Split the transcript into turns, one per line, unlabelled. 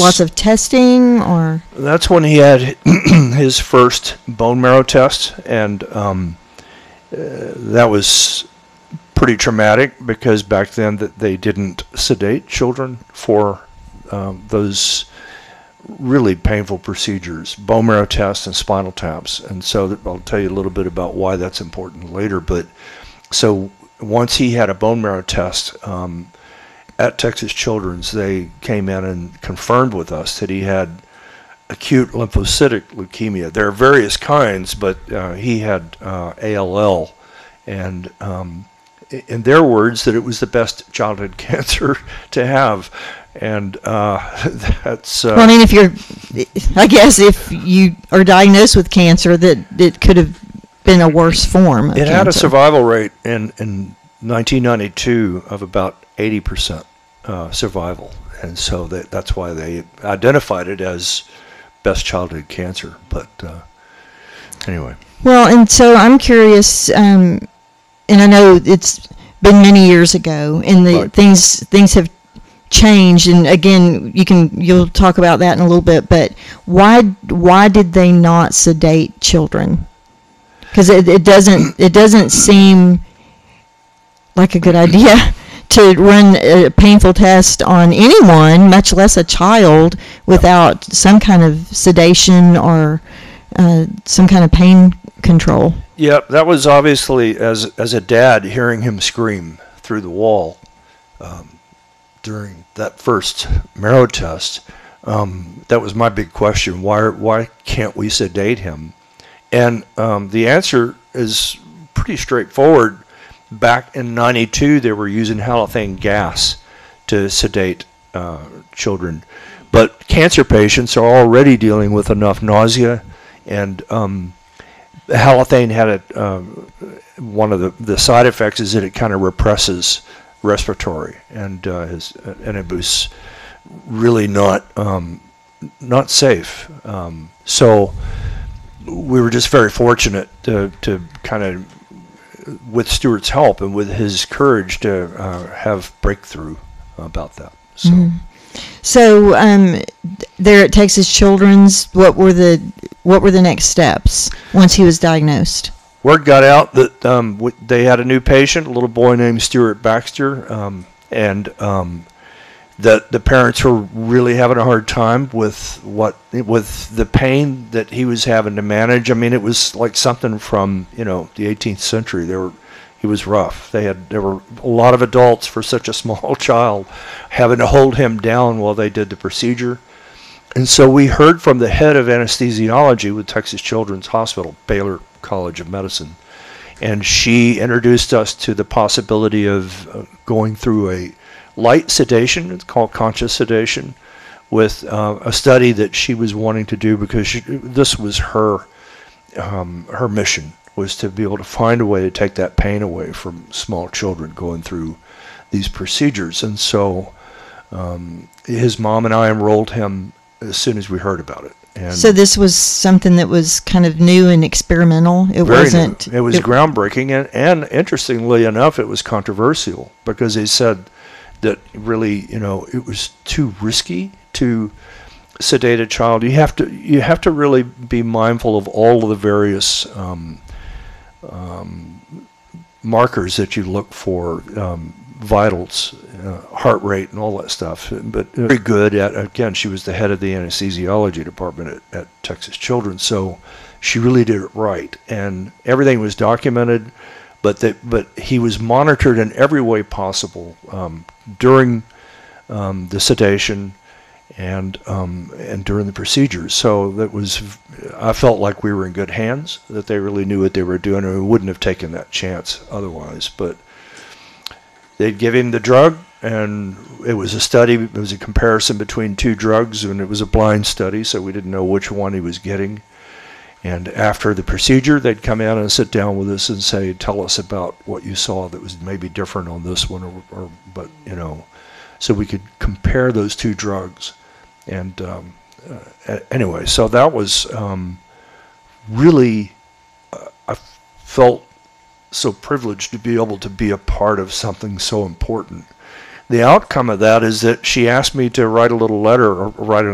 lots of testing, or?
That's when he had his first bone marrow test, and that was pretty traumatic because back then they didn't sedate children for those really painful procedures, bone marrow tests and spinal taps. And so I'll tell you a little bit about why that's important later. But so once he had a bone marrow test at Texas Children's, they came in and confirmed with us that he had acute lymphocytic leukemia. There are various kinds, but he had ALL, and in their words, that it was the best childhood cancer to have. And that's...
well, I mean, I guess if you are diagnosed with cancer, that it could have been a worse form of
It
cancer.
had a survival rate in 1992 of about 80% survival. And so that's why they identified it as best childhood cancer. But anyway.
Well, and so I'm curious, and I know it's been many years ago, and
Right.
things have changed, and again, you'll talk about that in a little bit. But why did they not sedate children? Because it doesn't seem like a good idea to run a painful test on anyone, much less a child, without some kind of sedation or some kind of pain control.
Yeah, that was obviously, as a dad, hearing him scream through the wall during that first marrow test. That was my big question. Why can't we sedate him? And the answer is pretty straightforward. Back in 92, they were using halothane gas to sedate children. But cancer patients are already dealing with enough nausea, and halothane had one of the side effects is that it kind of represses respiratory, and it was really not safe. So we were just very fortunate to kind of, with Stuart's help and with his courage, to have breakthrough about that. So.
Mm-hmm. So there at Texas Children's, what were the next steps once he was diagnosed?
Word got out that they had a new patient, a little boy named Stuart Baxter, and that the parents were really having a hard time with the pain that he was having to manage. I mean, it was like something from the 18th century. He was rough. There were a lot of adults for such a small child having to hold him down while they did the procedure. And so we heard from the head of anesthesiology with Texas Children's Hospital, Baylor College of Medicine, and she introduced us to the possibility of going through a light sedation. It's called conscious sedation, with a study that she was wanting to do because this was her mission, was to be able to find a way to take that pain away from small children going through these procedures. And so his mom and I enrolled him as soon as we heard about it. And
so this was something that was kind of new and experimental. It wasn't.
New. It was groundbreaking, and interestingly enough, it was controversial because they said that really, it was too risky to sedate a child. You have to really be mindful of all of the various markers that you look for, vitals, heart rate, and all that stuff. But very good at, again, she was the head of the anesthesiology department at Texas Children's, so she really did it right, and everything was documented. But he was monitored in every way possible during the sedation and during the procedures. So I felt like we were in good hands, that they really knew what they were doing, and we wouldn't have taken that chance otherwise. But they'd give him the drug, and it was a study. It was a comparison between two drugs, and it was a blind study, so we didn't know which one he was getting. And after the procedure, they'd come in and sit down with us and say, tell us about what you saw that was maybe different on this one, but so we could compare those two drugs. And anyway, so that was really, I felt so privileged to be able to be a part of something so important. The outcome of that is that she asked me to write a little letter, or write an